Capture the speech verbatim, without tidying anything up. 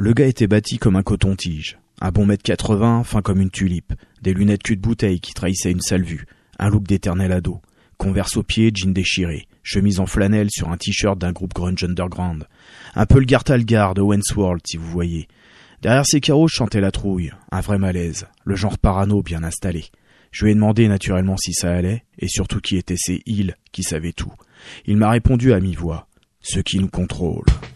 Le gars était bâti comme un coton-tige. Un bon mètre quatre-vingts, fin comme une tulipe. Des lunettes cul de bouteille qui trahissaient une sale vue. Un look d'éternel ado. Converse aux pieds, jean déchiré. Chemise en flanelle sur un t-shirt d'un groupe grunge underground. Un peu le Gartalgar de Wayne's World, si vous voyez. Derrière ses carreaux, je chantais la trouille. Un vrai malaise. Le genre parano bien installé. Je lui ai demandé naturellement si ça allait, et surtout qui étaient ces ils qui savaient tout. Il m'a répondu à mi-voix. Ceux qui nous contrôlent.